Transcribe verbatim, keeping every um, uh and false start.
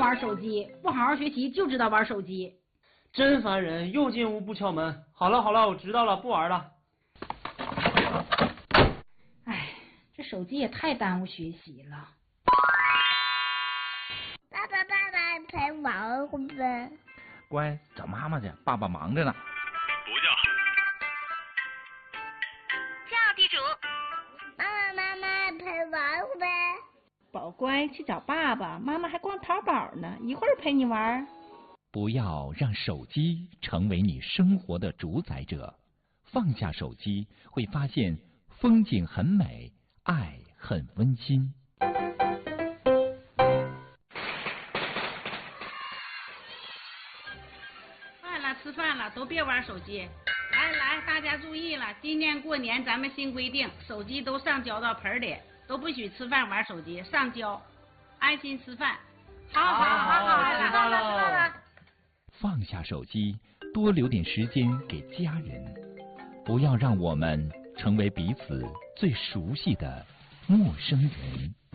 玩手机，不好好学习就知道玩手机。 真烦人，又进屋不敲门。好了好了，我知道了，不玩了。 哎，这手机也太耽误学习了。 爸爸爸爸陪玩会呗。 乖，找妈妈去，爸爸忙着呢。 不叫。 叫地主。妈妈妈妈陪玩会呗。 宝乖，去找爸爸，妈妈还逛淘宝呢，一会儿陪你玩。 不要让手机成为你生活的主宰者，放下手机，会发现风景很美，爱很温馨。 饭了，吃饭了，都别玩手机。来来，大家注意了，今年过年咱们新规定，手机都上交到盆里，都不许吃饭玩手机，上交，安心吃饭。好好好好， 知道了。 放下手机，多留点时间给家人，不要让我们成为彼此最熟悉的陌生人。